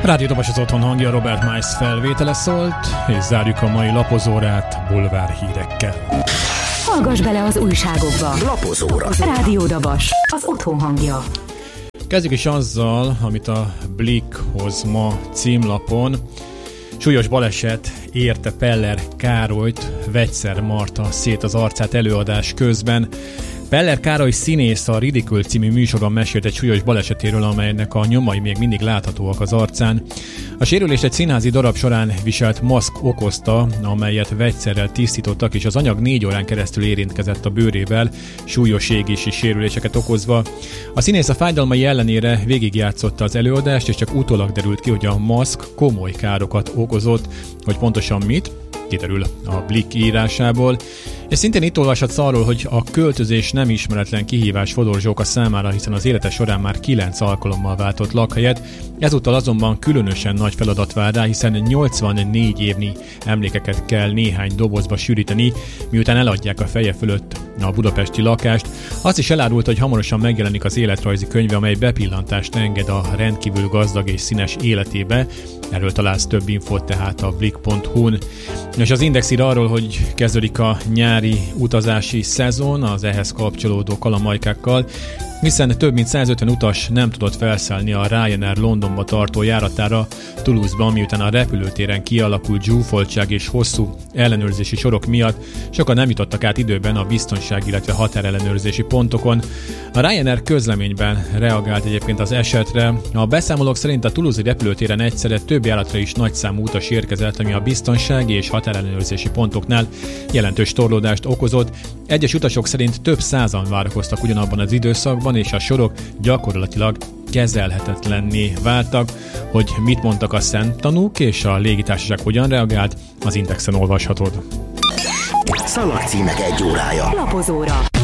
Rádió Dobos az otthon hangja, Robert Mice felvétele szólt, és zárjuk a mai lapozórát bulvár hírekkel. Hallgass bele az újságokba. Lapozóra. Rádió Dobos, az otthon hangja. Kezdjük is azzal, amit a Blick hoz ma címlapon. Súlyos baleset érte Peller Károlyt, vegyszer marta szét az arcát előadás közben. Peller Károly színész a Ridicule című műsorban mesélt egy súlyos balesetéről, amelynek a nyomai még mindig láthatóak az arcán. A sérülést egy színházi darab során viselt maszk okozta, amelyet vegyszerrel tisztítottak, és az anyag 4 órán keresztül érintkezett a bőrével, súlyos égési sérüléseket okozva. A színész a fájdalmai ellenére végigjátszotta az előadást, és csak utólag derült ki, hogy a maszk komoly károkat okozott, hogy pontosan mit, kiderül a Blick írásából. És szintén itt olvashatsz arról, hogy a költözés nem ismeretlen kihívás Fodor Zsóka számára, hiszen az élete során már 9 alkalommal váltott lakhelyet. Ezúttal azonban különösen nagy feladat vár rá, hiszen 84 évnyi emlékeket kell néhány dobozba sűríteni, miután eladják a feje fölött a budapesti lakást. Azt is elárult, hogy hamarosan megjelenik az életrajzi könyve, amely bepillantást enged a rendkívül gazdag és színes életébe. Erről találsz több infót tehát a blick.hu-n. És az Index ír arról, hogy kezdődik a nyári utazási szezon az ehhez kapcsolódó kalamajkákkal, hiszen több mint 150 utas nem tudott felszállni a Ryanair Londonba tartó járatára Toulouse-ban, miután a repülőtéren kialakult zsúfoltság és hosszú ellenőrzési sorok miatt sokan nem jutottak át időben a biztonság, illetve határellenőrzési pontokon. A Ryanair közleményben reagált egyébként az esetre. A beszámolók szerint a toulouse-i repülőtéren egyszerre több járatra is nagyszámú utas érkezett, ami a biztonsági és határellenőrzési pontoknál jelentős torlódást okozott. Egyes utasok szerint több százan várakoztak ugyanabban az időszakban, és a sorok gyakorlatilag kezelhetetlenné váltak. Hogy mit mondtak a szemtanúk és a légitársaság hogyan reagált, az Indexen olvashatod. Szalagcímek egy órája. Lapozóra.